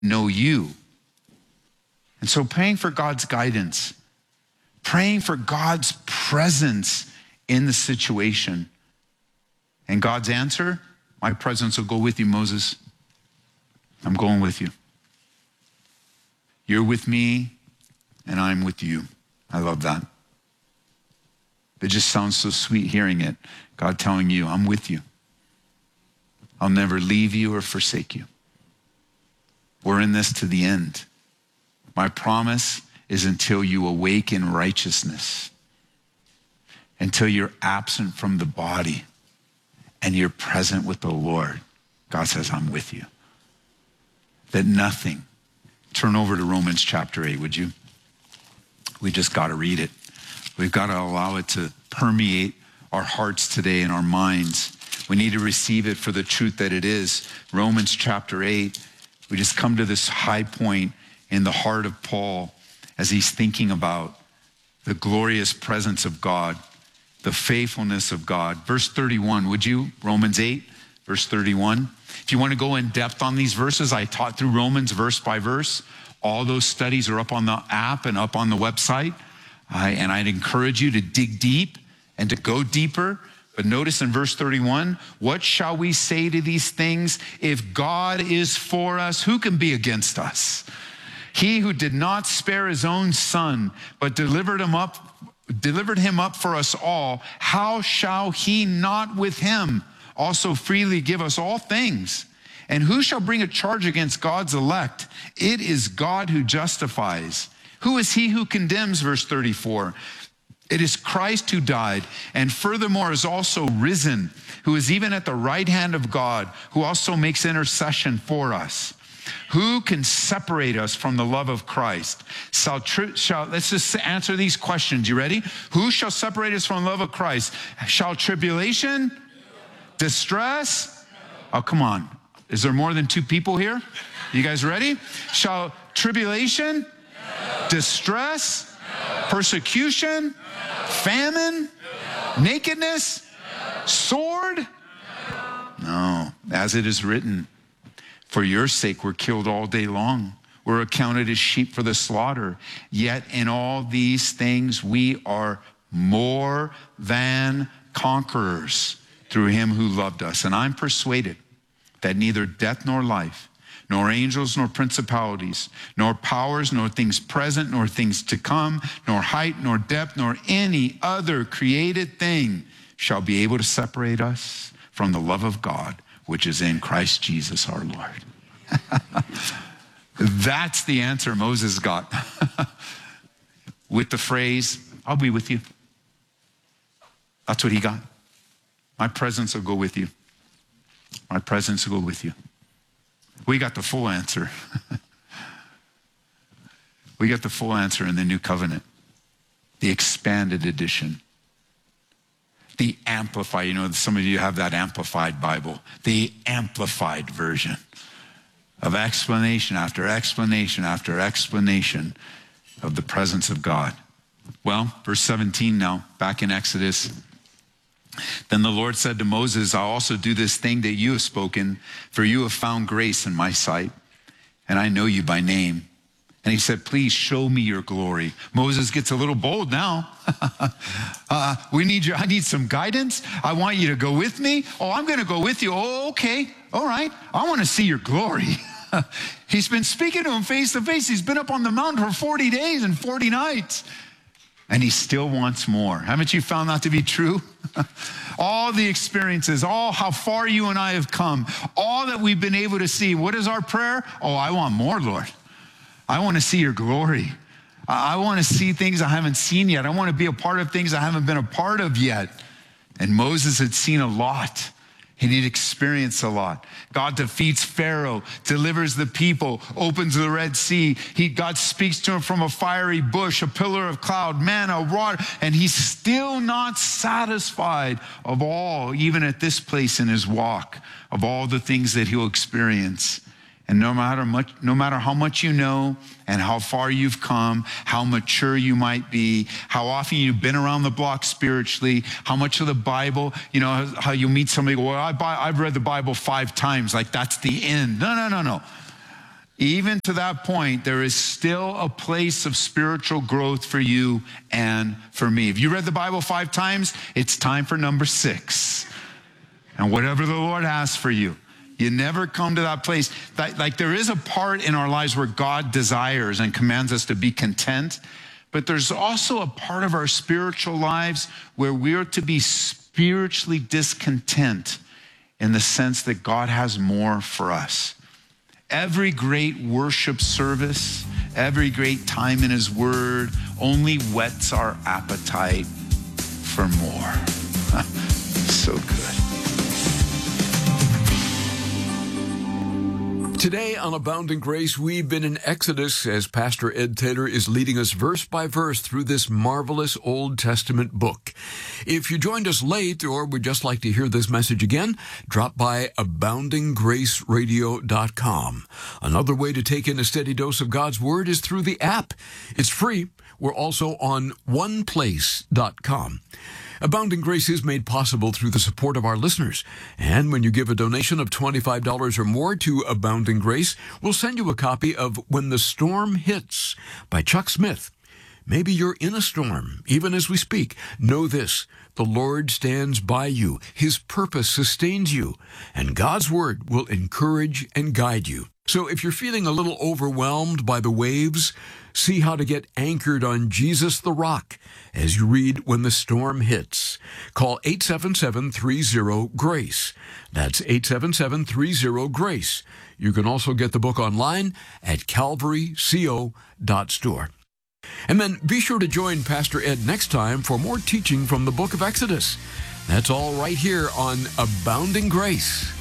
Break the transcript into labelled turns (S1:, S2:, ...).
S1: know you. And so praying for God's guidance, praying for God's presence in the situation. And God's answer, my presence will go with you, Moses. I'm going with you. You're with me, and I'm with you. I love that. It just sounds so sweet hearing it. God telling you, I'm with you. I'll never leave you or forsake you. We're in this to the end. My promise is until you awake in righteousness, until you're absent from the body and you're present with the Lord. God says, I'm with you. That nothing. Turn over to Romans chapter 8, would you? We just got to read it. We've got to allow it to permeate our hearts today and our minds. We need to receive it for the truth that it is. Romans chapter 8, we just come to this high point in the heart of Paul as he's thinking about the glorious presence of God, the faithfulness of God. Verse 31, would you? Romans 8, verse 31. If you want to go in depth on these verses, I taught through Romans verse by verse. All those studies are up on the app and up on the website. And I'd encourage you to dig deep and to go deeper. But notice in verse 31, what shall we say to these things? If God is for us, who can be against us? He who did not spare his own son, but delivered him up for us all, how shall he not with him also freely give us all things? And who shall bring a charge against God's elect? It is God who justifies. Who is he who condemns? Verse 34. It is Christ who died, and furthermore is also risen, who is even at the right hand of God, who also makes intercession for us. Who can separate us from the love of Christ? Let's just answer these questions. You ready? Who shall separate us from the love of Christ? Shall tribulation? Distress? Oh, come on. Is there more than two people here? You guys ready? Shall tribulation? Distress? Persecution? Famine? Nakedness? Sword? No. As it is written, for your sake we're killed all day long. We're accounted as sheep for the slaughter. Yet in all these things we are more than conquerors through him who loved us. And I'm persuaded that neither death nor life, nor angels, nor principalities, nor powers, nor things present, nor things to come, nor height, nor depth, nor any other created thing shall be able to separate us from the love of God, which is in Christ Jesus our Lord. That's the answer Moses got with the phrase, I'll be with you. That's what he got. My presence will go with you. My presence will go with you. We got the full answer. We got the full answer in the New Covenant, the expanded edition, the Amplified. You know, some of you have that Amplified Bible, the Amplified version of explanation after explanation after explanation of the presence of God. Well, verse 17 now, back in Exodus. Then the Lord said to Moses, I'll also do this thing that you have spoken, for you have found grace in my sight, and I know you by name. And he said, please show me your glory. Moses gets a little bold now. I need some guidance. I want you to go with me. Oh, I'm going to go with you. Oh, okay. All right. I want to see your glory. He's been speaking to him face to face. He's been up on the mountain for 40 days and 40 nights. And he still wants more. Haven't you found that to be true? All the experiences, all how far you and I have come, all that we've been able to see. What is our prayer? Oh, I want more, Lord. I want to see your glory. I want to see things I haven't seen yet. I want to be a part of things I haven't been a part of yet. And Moses had seen a lot. And he'd experienced a lot. God defeats Pharaoh, delivers the people, opens the Red Sea. God speaks to him from a fiery bush, a pillar of cloud, manna, water, and he's still not satisfied of all, even at this place in his walk, of all the things that he'll experience. And no matter how much you know and how far you've come, how mature you might be, how often you've been around the block spiritually, how much of the Bible, you know, how you meet somebody, well, I've read the Bible 5 times, like that's the end. No. even to that point, there is still a place of spiritual growth for you and for me. If you read the Bible 5 times, it's time for number 6. And whatever the Lord has for you, you never come to that place. Like there is a part in our lives where God desires and commands us to be content, but there's also a part of our spiritual lives where we are to be spiritually discontent in the sense that God has more for us. Every great worship service, every great time in his word only whets our appetite for more. So good.
S2: Today on Abounding Grace, we've been in Exodus as Pastor Ed Taylor is leading us verse by verse through this marvelous Old Testament book. If you joined us late or would just like to hear this message again, drop by aboundinggraceradio.com. Another way to take in a steady dose of God's Word is through the app. It's free. We're also on oneplace.com. Abounding Grace is made possible through the support of our listeners. And when you give a donation of $25 or more to Abounding Grace, we'll send you a copy of When the Storm Hits by Chuck Smith. Maybe you're in a storm, even as we speak. Know this, the Lord stands by you. His purpose sustains you, and God's Word will encourage and guide you. So if you're feeling a little overwhelmed by the waves, see how to get anchored on Jesus the Rock as you read When the Storm Hits. Call 877-30-GRACE. That's 877-30-GRACE. You can also get the book online at calvaryco.store. And then be sure to join Pastor Ed next time for more teaching from the book of Exodus. That's all right here on Abounding Grace.